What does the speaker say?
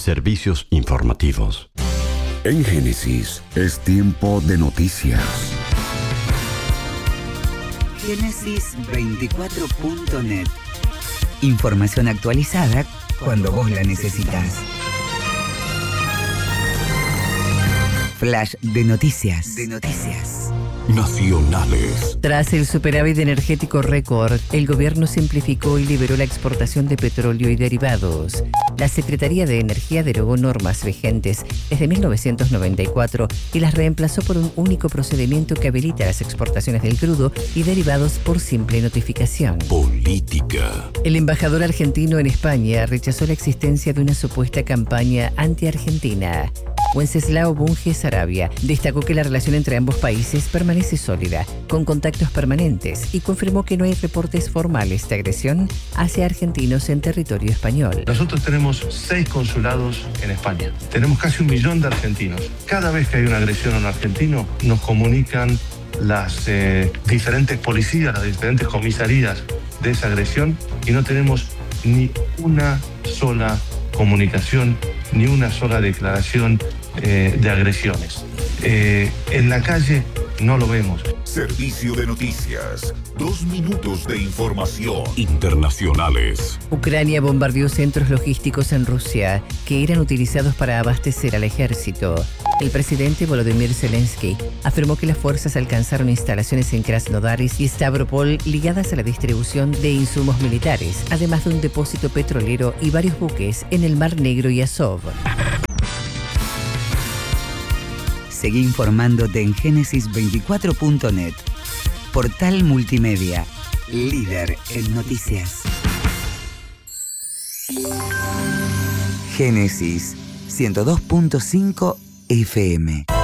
Servicios informativos. En Génesis es tiempo de noticias. Génesis24.net. Información actualizada cuando vos la necesitas. Flash de noticias. Nacionales. Tras el superávit energético récord, el gobierno simplificó y liberó la exportación de petróleo y derivados. La Secretaría de Energía derogó normas vigentes desde 1994 y las reemplazó por un único procedimiento que habilita las exportaciones del crudo y derivados por simple notificación. Política. El embajador argentino en España rechazó la existencia de una supuesta campaña anti-argentina. Wenceslao Bunge Sarabia destacó que la relación entre ambos países permanece sólida, con contactos permanentes, y confirmó que no hay reportes formales de agresión hacia argentinos en territorio español. Nosotros tenemos 6 consulados en España. Tenemos casi 1 millón de argentinos. Cada vez que hay una agresión a un argentino, nos comunican las diferentes policías, las diferentes comisarías de esa agresión, y no tenemos ni una sola comunicación, ni una sola declaración de agresiones. En la calle no lo vemos. Servicio de noticias. 2 minutos de información. Internacionales. Ucrania bombardeó centros logísticos en Rusia que eran utilizados para abastecer al ejército. El presidente Volodymyr Zelensky afirmó que las fuerzas alcanzaron instalaciones en Krasnodar y Stavropol ligadas a la distribución de insumos militares, además de un depósito petrolero y varios buques en el Mar Negro y Azov. Seguí informándote en Génesis24.net. Portal multimedia, líder en noticias. Génesis 102.5 FM.